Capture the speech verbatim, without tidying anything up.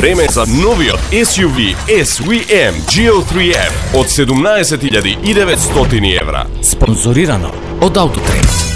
Премеца новиот ес ю ви ес ви ем джи ел три еф од седумнаесет илјади и деветстотини евра. Спонзорирано од Autotrade.